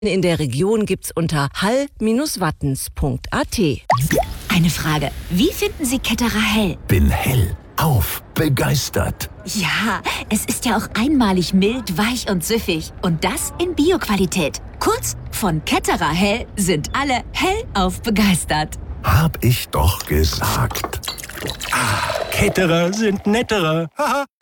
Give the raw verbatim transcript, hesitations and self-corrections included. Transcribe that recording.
in der Region gibt's unter hall Bindestrich wattens Punkt a t. Eine Frage. Wie finden Sie Ketterer hell? Bin hellauf begeistert. Ja, es ist ja auch einmalig mild, weich und süffig. Und das in Bio-Qualität. Kurz, von Ketterer hell sind alle hellauf begeistert. Hab ich doch gesagt. Ketterer sind netterer. Haha.